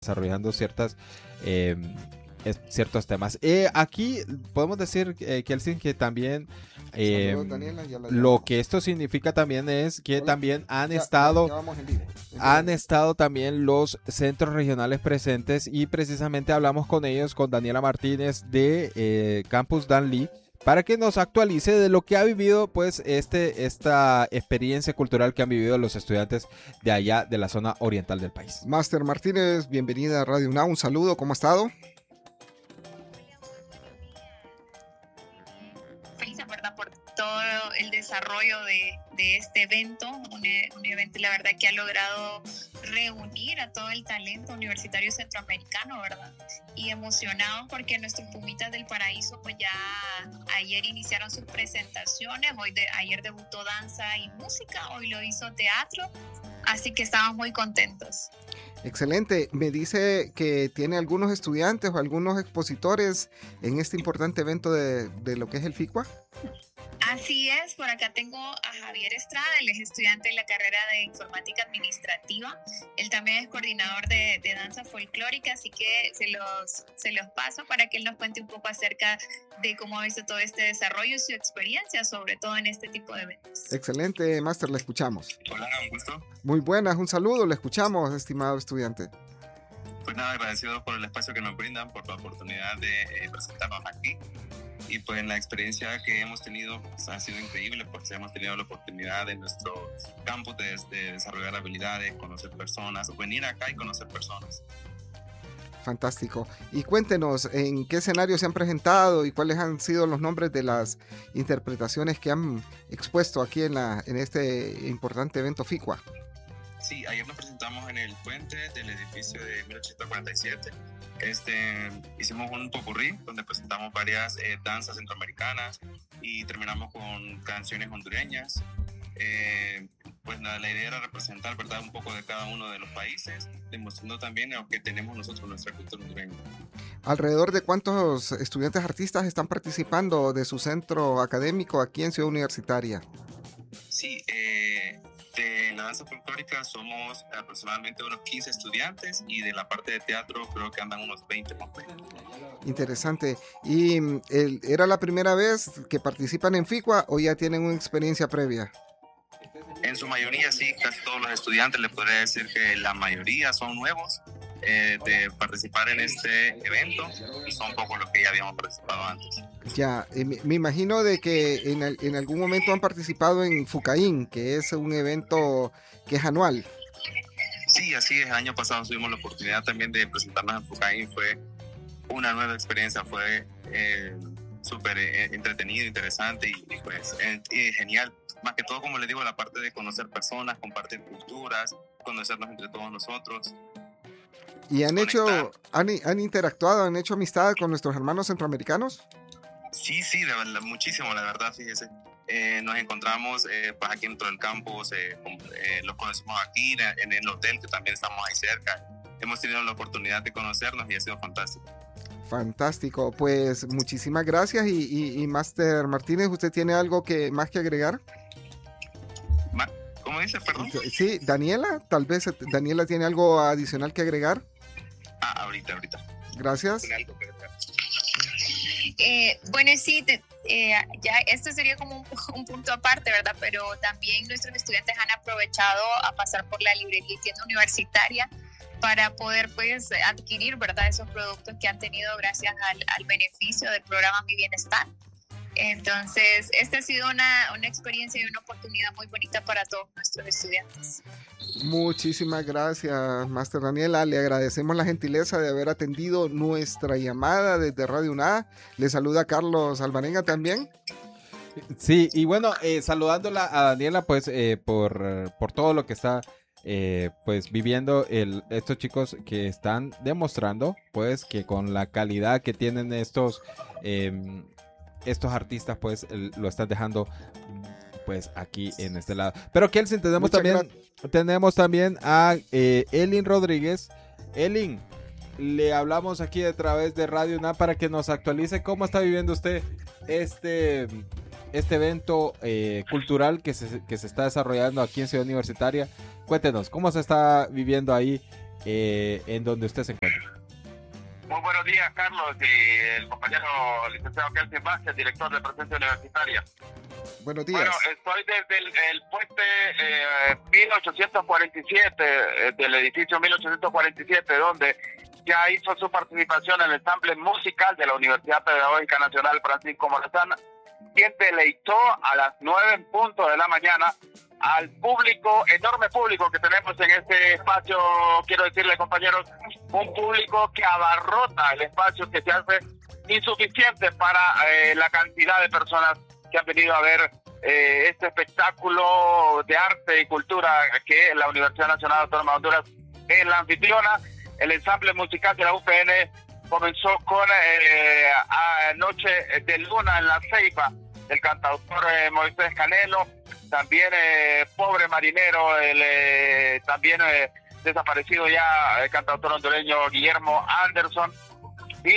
desarrollando ciertos temas. Aquí podemos decir, Kelsin, que también Saludos, Daniela, lo que esto significa también es que también han estado también los centros regionales presentes, y precisamente hablamos con ellos, con Daniela Martínez de Campus Danlí, para que nos actualice de lo que ha vivido pues esta experiencia cultural que han vivido los estudiantes de allá de la zona oriental del país. Máster Martínez, bienvenida a Radio UNA, un saludo, ¿cómo ha estado? Feliz, ¿verdad?, por todo el desarrollo de este evento, un evento la verdad que ha logrado reunir a todo el talento universitario centroamericano, ¿verdad? Y emocionados porque nuestros Pumitas del Paraíso pues ya ayer iniciaron sus presentaciones, ayer debutó danza y música, hoy lo hizo teatro, así que estamos muy contentos. Excelente, me dice que tiene algunos estudiantes o algunos expositores en este importante evento de lo que es el FICUA. Así es, por acá tengo a Javier Estrada, él es estudiante de la carrera de Informática Administrativa, él también es coordinador de danza folclórica, así que se los paso para que él nos cuente un poco acerca de cómo ha visto todo este desarrollo y su experiencia, sobre todo en este tipo de eventos. Excelente, Máster, le escuchamos. Hola, un gusto. Muy buenas, un saludo, le escuchamos, estimado estudiante. Pues nada, agradecido por el espacio que nos brindan, por la oportunidad de presentarnos aquí. Y pues la experiencia que hemos tenido pues, ha sido increíble, porque hemos tenido la oportunidad en nuestro campus de desarrollar habilidades, conocer personas, venir acá y conocer personas. Fantástico. Y cuéntenos, ¿en qué escenario se han presentado y cuáles han sido los nombres de las interpretaciones que han expuesto aquí en este importante evento FICUA? Sí, ayer nos presentamos en el puente del edificio de 1847. Hicimos un popurrí donde presentamos varias danzas centroamericanas y terminamos con canciones hondureñas. Pues nada, la idea era representar, ¿verdad?, un poco de cada uno de los países, demostrando también lo que tenemos nosotros, nuestra cultura hondureña. ¿Alrededor de cuántos estudiantes artistas están participando de su centro académico aquí en Ciudad Universitaria? Sí, de la danza folclórica somos aproximadamente unos 15 estudiantes y de la parte de teatro creo que andan unos 20 más o menos. Interesante. ¿Y era la primera vez que participan en FICUA o ya tienen una experiencia previa? En su mayoría sí, casi todos los estudiantes, les podría decir que la mayoría son nuevos de participar en este evento y son pocos los que ya habíamos participado antes. Ya, me imagino de que en algún momento han participado en FUCAIN, que es un evento que es anual. Sí, así es. El año pasado tuvimos la oportunidad también de presentarnos en FUCAIN. Fue una nueva experiencia, fue súper entretenido, interesante y pues genial. Más que todo, como les digo, la parte de conocer personas, compartir culturas, conocernos entre todos nosotros. ¿Y han interactuado, han hecho amistad con nuestros hermanos centroamericanos? Sí, muchísimo, la verdad, fíjese. Nos encontramos pues aquí dentro del campus, los conocemos aquí en el hotel, que también estamos ahí cerca. Hemos tenido la oportunidad de conocernos y ha sido fantástico. Fantástico, pues muchísimas gracias. Y Máster Martínez, ¿usted tiene algo más que agregar? ¿Cómo dice, perdón? Sí, Daniela, tal vez Daniela tiene algo adicional que agregar. Ahorita. Gracias. Bueno, sí, ya esto sería como un punto aparte, ¿verdad? Pero también nuestros estudiantes han aprovechado a pasar por la librería y tienda universitaria para poder pues adquirir, ¿verdad?, esos productos que han tenido gracias al beneficio del programa Mi Bienestar. Entonces, esta ha sido una experiencia y una oportunidad muy bonita para todos nuestros estudiantes. Muchísimas gracias, Máster Daniela. Le agradecemos la gentileza de haber atendido nuestra llamada desde Radio UNA. Le saluda Carlos Alvarenga también. Sí, y bueno, saludándola a Daniela, pues, por todo lo que está pues viviendo estos chicos que están demostrando, pues, que con la calidad que tienen estos artistas, pues, lo están dejando, pues, aquí en este lado. Pero Kelsin, tenemos también a Elin Rodríguez. Elin, le hablamos aquí a través de Radio UNA para que nos actualice cómo está viviendo usted este evento cultural que se está desarrollando aquí en Ciudad Universitaria. Cuéntenos, ¿cómo se está viviendo ahí en donde usted se encuentra. Muy buenos días, Carlos, y el compañero licenciado Kelvin Vázquez, director de Presencia Universitaria. Buenos días. Bueno, estoy desde el puente 1847, del edificio 1847, donde ya hizo su participación en el ensamble musical de la Universidad Pedagógica Nacional Francisco Morazán, quien deleitó a las 9:00 de la mañana al público, enorme público que tenemos en este espacio. Quiero decirle, compañeros, un público que abarrota el espacio, que se hace insuficiente para la cantidad de personas que han venido a ver este espectáculo de arte y cultura que la Universidad Nacional Autónoma de Honduras es la anfitriona. El ensamble musical de la UPN comenzó con Noche de Luna en la Ceiba, del cantautor Moisés Canelo, también Pobre Marinero, también desaparecido ya el cantautor hondureño Guillermo Anderson, y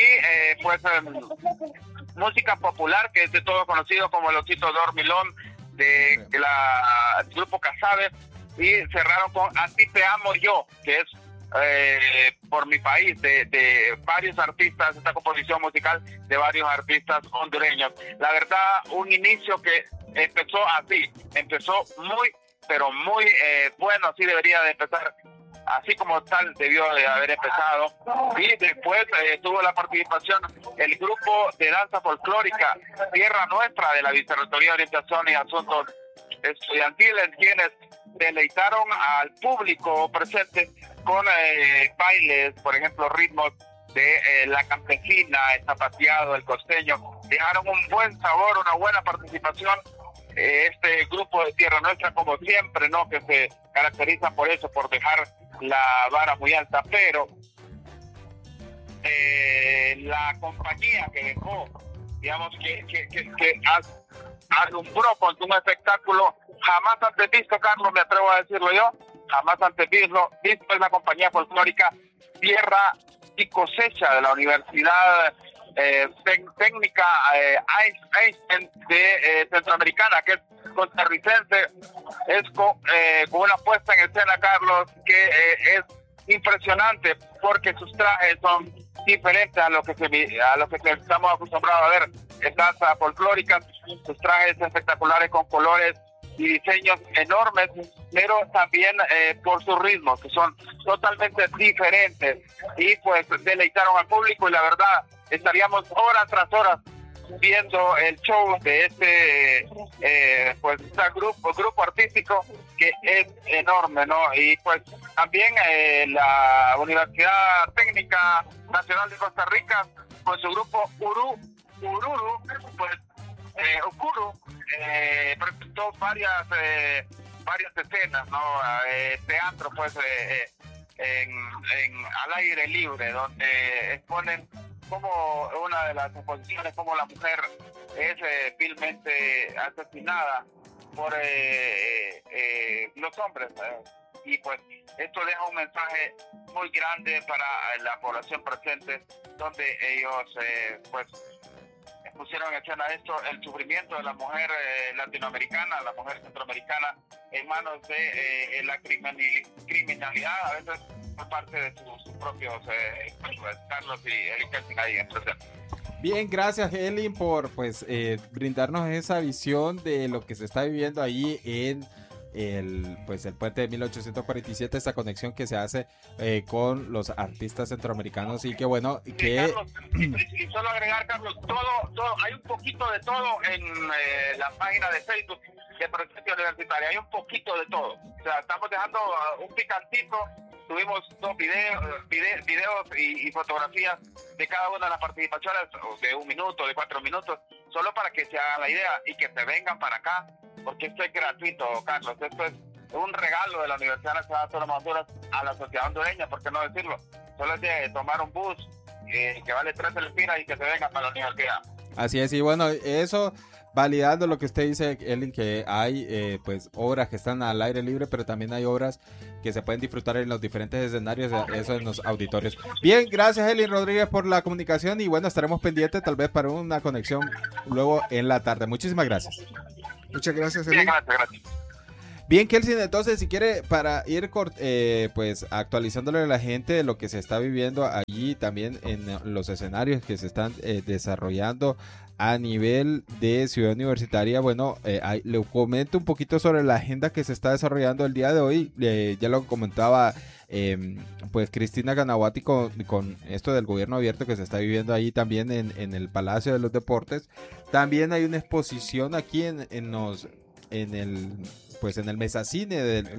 música popular que es de todo conocido como el Osito Dormilón del grupo Casabe, y cerraron con Así Te Amo Yo, que es por mi país, de varios artistas, esta composición musical de varios artistas hondureños. La verdad, un inicio que empezó muy, pero muy bueno, así debería de empezar, así como tal debió de haber empezado. Y después tuvo la participación el grupo de danza folclórica Tierra Nuestra de la Vicerrectoría de Orientación y Asuntos Estudiantiles, quienes deleitaron al público presente con bailes, por ejemplo, ritmos de la campesina, el zapateado, el costeño. Dejaron un buen sabor, una buena participación. Este grupo de Tierra Nuestra, como siempre, ¿no?, que se caracteriza por eso, por dejar la vara muy alta, pero la compañía que dejó, digamos, que alumbró con un espectáculo jamás antes visto, Carlos, me atrevo a decirlo yo, jamás antes visto, es la compañía folclórica Tierra y Cosecha de la Universidad Técnica Einstein de Centroamericana, que es costarricense. Es con una puesta en escena, Carlos, que es impresionante, porque sus trajes son diferentes a lo que estamos acostumbrados a ver en danzas folclóricas. Sus trajes espectaculares con colores y diseños enormes, pero también por sus ritmos, que son totalmente diferentes, y pues deleitaron al público, y la verdad estaríamos horas tras horas viendo el show de este grupo artístico, que es enorme, ¿no? Y pues también la Universidad Técnica Nacional de Costa Rica, con su grupo Ukuru, pues presentó varias escenas, ¿no? Teatro, pues, al aire libre, donde exponen como una de las exposiciones, como la mujer es vilmente asesinada por los hombres, y pues esto deja un mensaje muy grande para la población presente, donde ellos pues pusieron en escena esto, el sufrimiento de la mujer latinoamericana, la mujer centroamericana, en manos de la criminalidad, a veces por parte de sus propios Carlos y Eli Kelvin ahí en presente. Bien, gracias, Elin, por brindarnos esa visión de lo que se está viviendo ahí en el puente de 1847, esta conexión que se hace con los artistas centroamericanos, y que bueno, que... Carlos, y solo agregar, Carlos, todo, hay un poquito de todo en la página de Facebook de Presencia Universitaria, hay un poquito de todo, o sea, estamos dejando un picantito. Tuvimos 2 videos y fotografías de cada una de las participaciones, de 1 minuto, de 4 minutos, solo para que se hagan la idea y que se vengan para acá, porque esto es gratuito, Carlos. Esto es un regalo de la Universidad Nacional Autónoma de Honduras a la sociedad hondureña, ¿por qué no decirlo? Solo es de tomar un bus que vale 13 lempiras y que se vengan para la universidad. Así es, y bueno, eso... Validando lo que usted dice, Elin, que hay obras que están al aire libre, pero también hay obras que se pueden disfrutar en los diferentes escenarios, eso en los auditorios. Bien, gracias, Elin Rodríguez, por la comunicación, y bueno, estaremos pendientes tal vez para una conexión luego en la tarde. Muchísimas gracias. Muchas gracias, Elin. Gracias. Bien, Kelsin, entonces si quiere, para ir pues actualizándole a la gente de lo que se está viviendo allí, también en los escenarios que se están desarrollando a nivel de Ciudad Universitaria, bueno, le comento un poquito sobre la agenda que se está desarrollando el día de hoy. Ya lo comentaba pues Cristina Ganawati con esto del gobierno abierto que se está viviendo ahí también en el Palacio de los Deportes. También hay una exposición aquí en el Mesacine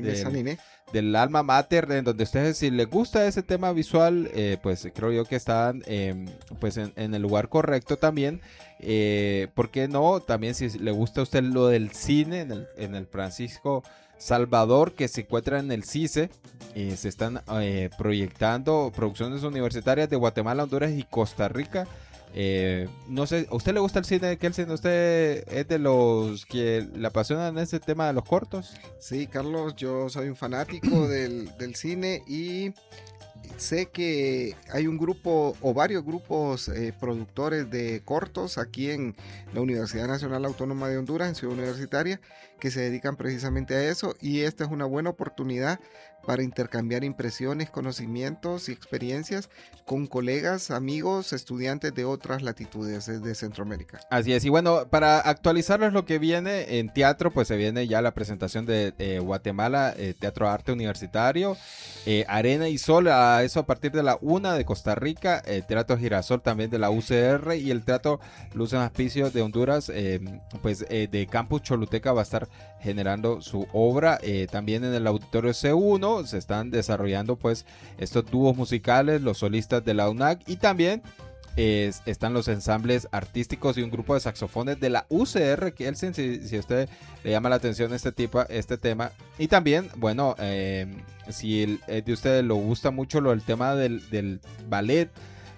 del Alma Mater, en donde ustedes, si les gusta ese tema visual, pues creo yo que están pues en el lugar correcto también. ¿Por qué no? También si le gusta a usted lo del cine, en el Francisco Salvador, que se encuentra en el CICE, se están proyectando producciones universitarias de Guatemala, Honduras y Costa Rica. No sé, ¿a usted le gusta el cine, Kelsen? ¿Usted es de los que le apasionan ese tema de los cortos? Sí, Carlos, yo soy un fanático del cine y sé que hay un grupo o varios grupos productores de cortos aquí en la Universidad Nacional Autónoma de Honduras, en Ciudad Universitaria, que se dedican precisamente a eso, y esta es una buena oportunidad para intercambiar impresiones, conocimientos y experiencias con colegas, amigos, estudiantes de otras latitudes de Centroamérica. Así es, y bueno, para actualizarles lo que viene en teatro, pues se viene ya la presentación de Guatemala, Teatro Arte Universitario, Arena y Sol, eso a partir de la 1 de Costa Rica, Teatro Girasol también de la UCR, y el Teatro Luz en Auspicio de Honduras, de Campus Choluteca va a estar generando su obra. También en el Auditorio C1 se están desarrollando pues estos dúos musicales, los solistas de la UNAC, y también están los ensambles artísticos y un grupo de saxofones de la UCR, que si usted le llama la atención este tema. Y también, bueno, si de ustedes lo gusta mucho el tema del ballet,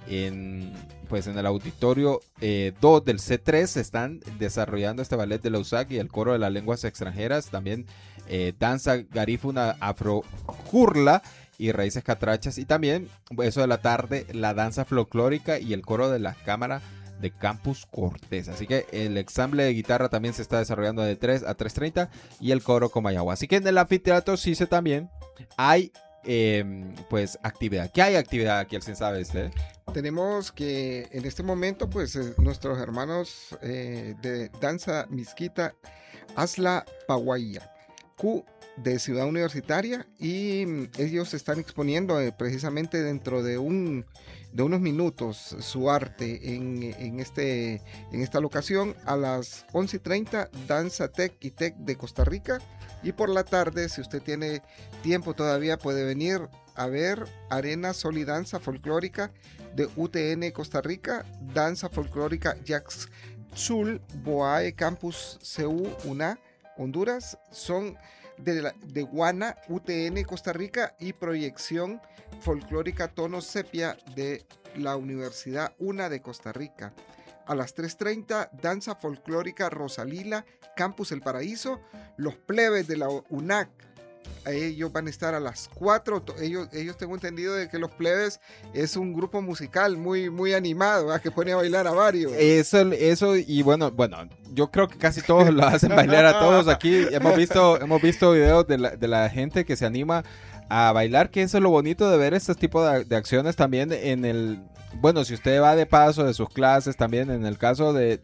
pues en el auditorio 2 del C3 se están desarrollando este ballet de la USAC y el coro de las lenguas extranjeras, también danza garífuna afrocurla y raíces catrachas, y también eso de la tarde la danza folclórica y el coro de la cámara de Campus Cortés. Así que el ensamble de guitarra también se está desarrollando de 3 a 3:30 y el coro Comayagua. Así que en el anfiteatro CICE también hay pues actividad. ¿Qué hay actividad aquí, alguien sabe usted? Tenemos que en este momento pues nuestros hermanos de danza misquita Asla Paguaya Q de Ciudad Universitaria, y ellos están exponiendo precisamente dentro de unos minutos su arte en esta locación. A las 11:30 Danza Tech y Tech de Costa Rica, y por la tarde, si usted tiene tiempo todavía, puede venir a ver Arena Sol y Danza Folclórica de UTN Costa Rica, Danza Folclórica Yaxul Boae Campus CU UNA Honduras, son de Guana, UTN Costa Rica, y proyección folclórica Tono Sepia de la Universidad UNA de Costa Rica. A las 3:30 danza folclórica Rosalila, Campus El Paraíso, los plebes de la UNAC. Ellos van a estar a las 4. Ellos tengo entendido de que los plebes es un grupo musical muy, muy animado, ¿verdad? Que pone a bailar a varios. Eso y bueno, yo creo que casi todos lo hacen bailar a todos aquí. Hemos visto videos de la gente que se anima a bailar, que eso es lo bonito de ver este tipo de acciones también bueno, si usted va de paso de sus clases, también en el caso de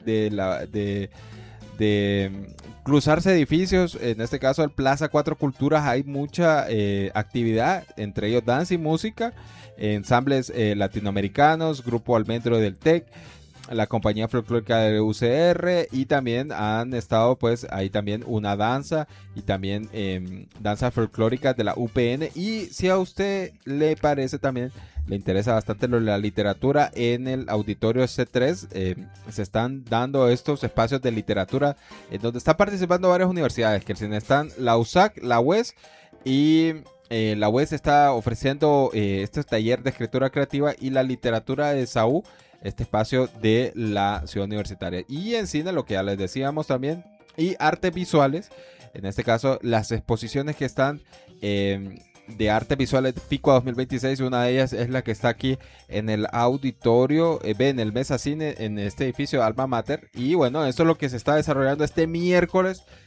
cruzarse edificios, en este caso el Plaza Cuatro Culturas, hay mucha actividad, entre ellos danza y música, ensambles latinoamericanos, Grupo Almendro del TEC, la compañía folclórica de UCR, y también han estado pues ahí también una danza y también danza folclórica de la UPN. Y si a usted le parece también, le interesa bastante la literatura, en el auditorio C3 se están dando estos espacios de literatura en donde están participando varias universidades, que están la USAC, la UES, y la UES está ofreciendo este taller de escritura creativa, y la literatura de SAU, este espacio de la Ciudad Universitaria. Y en cine, lo que ya les decíamos también, y artes visuales, en este caso las exposiciones que están de artes visuales FICUA 2026, una de ellas es la que está aquí en el auditorio, en el Mesa Cine, en este edificio de Alma Mater. Y bueno, esto es lo que se está desarrollando este miércoles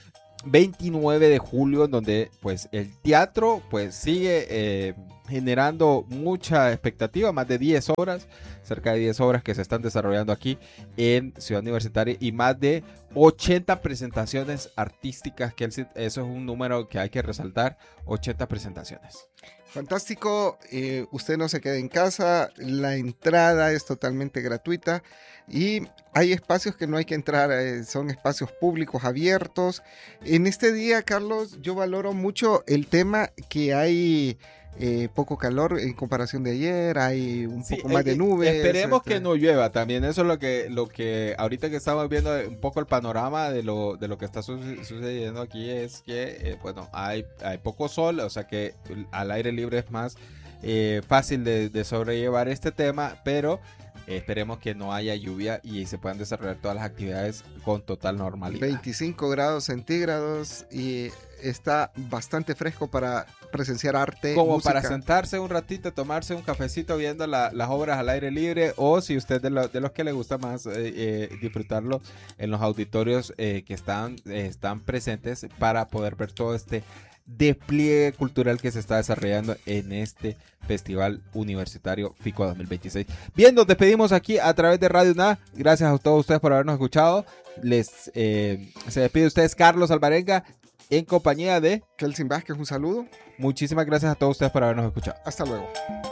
29 de julio, en donde pues el teatro pues sigue generando mucha expectativa, más de 10 obras, cerca de 10 obras que se están desarrollando aquí en Ciudad Universitaria y más de 80 presentaciones artísticas, que eso es un número que hay que resaltar, 80 presentaciones. Fantástico, usted no se quede en casa, la entrada es totalmente gratuita y hay espacios que no hay que entrar, son espacios públicos abiertos. En este día, Carlos, yo valoro mucho el tema que hay poco calor en comparación de ayer, hay un poco más de nubes. Esperemos que no llueva también, eso es lo que ahorita que estamos viendo un poco el panorama de lo que está sucediendo aquí es que, bueno, hay poco sol, o sea que al aire libre es más fácil de sobrellevar este tema, pero esperemos que no haya lluvia y se puedan desarrollar todas las actividades con total normalidad. 25 grados centígrados y está bastante fresco para presenciar arte, como música. Para sentarse un ratito, tomarse un cafecito viendo las obras al aire libre, o si usted de los que le gusta más disfrutarlo en los auditorios que están presentes para poder ver todo este despliegue cultural que se está desarrollando en este Festival Universitario FICUA 2026. Bien, nos despedimos aquí a través de Radio UNA. Gracias a todos ustedes por habernos escuchado. Se despide de ustedes Carlos Alvarenga en compañía de Kelsin Vázquez. Un saludo. Muchísimas gracias a todos ustedes por habernos escuchado. Hasta luego.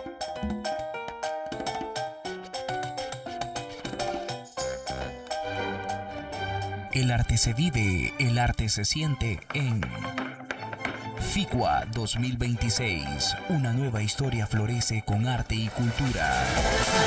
El arte se vive, el arte se siente en FICUA 2026. Una nueva historia florece con arte y cultura.